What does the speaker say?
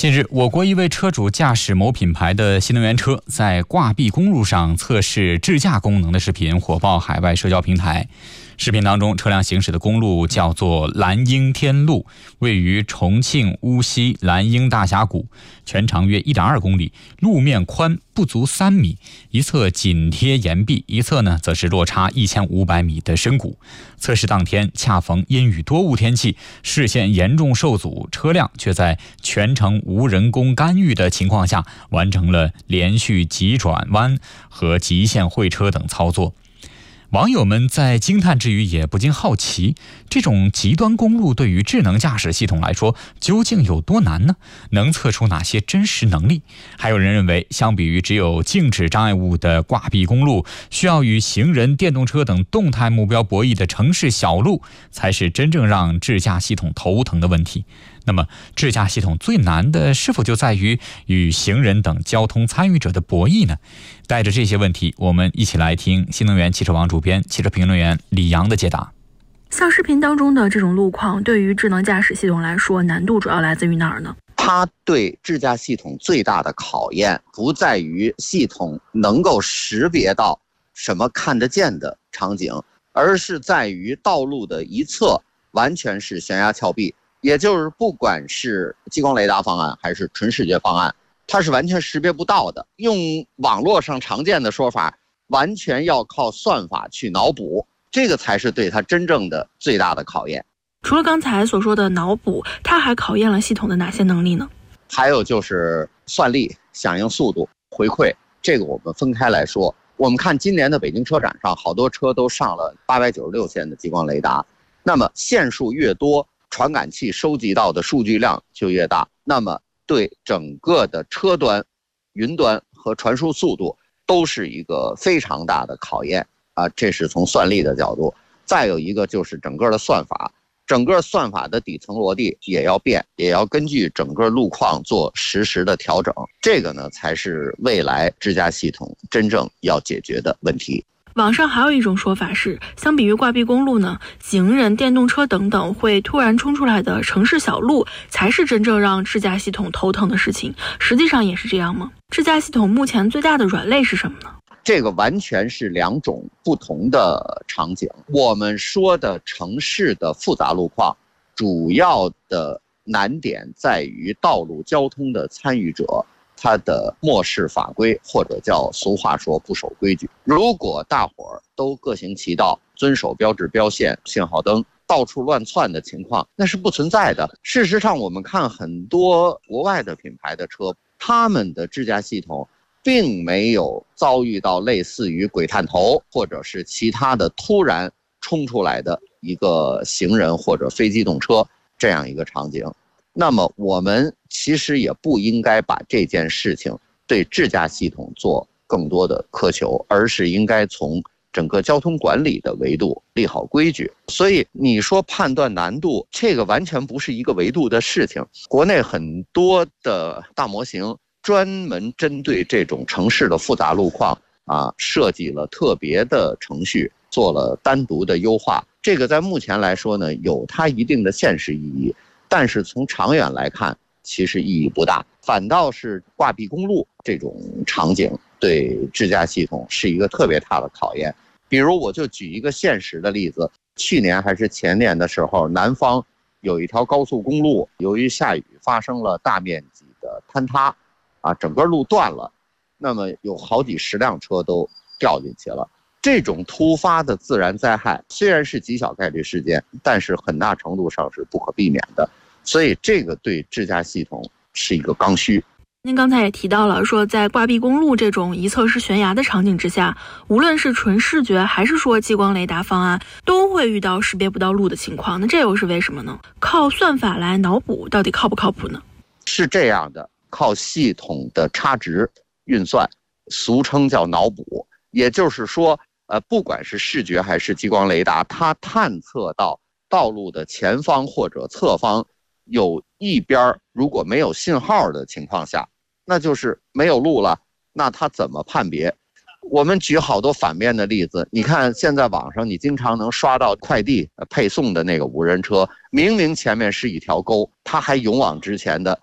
近日，我国一位车主驾驶某品牌的新能源车，在挂壁公路上测试智驾功能的视频火爆海外社交平台。视频当中，车辆行驶的公路叫做蓝鹰天路，位于重庆乌溪蓝鹰大峡谷，全长约 1.2 公里，路面宽不足3米，一侧紧贴岩壁，一侧呢则是落差1500米的深谷。测试当天恰逢阴雨多雾天气，视线严重受阻，车辆却在全程无人工干预的情况下，完成了连续急转弯和极限会车等操作。网友们在惊叹之余也不禁好奇，这种极端公路对于智能驾驶系统来说究竟有多难呢？能测出哪些真实能力？还有人认为，相比于只有静止障碍物的挂壁公路，需要与行人、电动车等动态目标博弈的城市小路，才是真正让智驾系统头疼的问题。那么，智驾系统最难的是否就在于与行人等交通参与者的博弈呢？带着这些问题，我们一起来听新能源汽车网主编、汽车评论员李阳的解答。 像视频当中的这种路况，对于智能驾驶系统来说，难度主要来自于哪儿呢？ 它对智驾系统最大的考验不在于系统能够识别到什么看得见的场景，而是在于道路的一侧完全是悬崖峭壁，也就是不管是激光雷达方案还是纯视觉方案，它是完全识别不到的。用网络上常见的说法，完全要靠算法去脑补，这个才是对它真正的最大的考验。 除了刚才所说的脑补，它还考验了系统的哪些能力呢？ 还有就是算力、响应速度、回馈，这个我们分开来说。我们看今年的北京车展上，好多车都上了896线的激光雷达，那么线数越多，传感器收集到的数据量就越大，那么对整个的车端、云端和传输速度都是一个非常大的考验啊！这是从算力的角度。再有一个就是整个的算法，整个算法的底层逻辑也要变，也要根据整个路况做实时的调整。这个呢，才是未来智驾系统真正要解决的问题。 网上还有一种说法是，相比于挂壁公路呢，行人、电动车等等会突然冲出来的城市小路，才是真正让智驾系统头疼的事情。实际上也是这样吗？智驾系统目前最大的软肋是什么呢？ 这个完全是两种不同的场景。我们说的城市的复杂路况，主要的难点在于道路交通的参与者他的漠视法规，或者叫俗话说不守规矩。如果大伙儿都各行其道，遵守标志标线、信号灯，到处乱窜的情况，那是不存在的。事实上，我们看很多国外的品牌的车，他们的智驾系统并没有遭遇到类似于鬼探头或者是其他的突然冲出来的一个行人或者非机动车这样一个场景。那么我们其实也不应该把这件事情对智驾系统做更多的苛求，而是应该从整个交通管理的维度立好规矩。所以你说判断难度，这个完全不是一个维度的事情。国内很多的大模型专门针对这种城市的复杂路况设计了特别的程序，做了单独的优化。这个在目前来说呢，有它一定的现实意义，但是从长远来看，其实意义不大。反倒是挂壁公路这种场景对智驾系统是一个特别大的考验。比如我就举一个现实的例子，去年还是前年的时候，南方有一条高速公路，由于下雨发生了大面积的坍塌整个路断了，那么有好几十辆车都掉进去了。这种突发的自然灾害虽然是极小概率事件，但是很大程度上是不可避免的，所以这个对智驾系统是一个刚需。 您刚才也提到了，说在挂壁公路这种一侧是悬崖的场景之下，无论是纯视觉还是说激光雷达方案，都会遇到识别不到路的情况。那这又是为什么呢？靠算法来脑补到底靠不靠谱呢？ 是这样的，靠系统的差值运算，俗称叫脑补。也就是说不管是视觉还是激光雷达，它探测到道路的前方或者侧方有一边如果没有信号的情况下，那就是没有路了。那它怎么判别？我们举好多反面的例子，你看现在网上你经常能刷到快递配送的那个无人车，明明前面是一条沟，它还勇往直前的